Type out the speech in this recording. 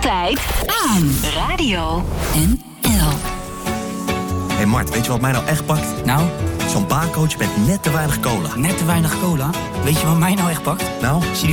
Altijd aan. Radio NL. Hé Mart, weet je wat mij nou echt pakt? Nou? Zo'n baarcoach met net te weinig cola. Net te weinig cola? Weet je wat mij nou echt pakt? Nou? Zie die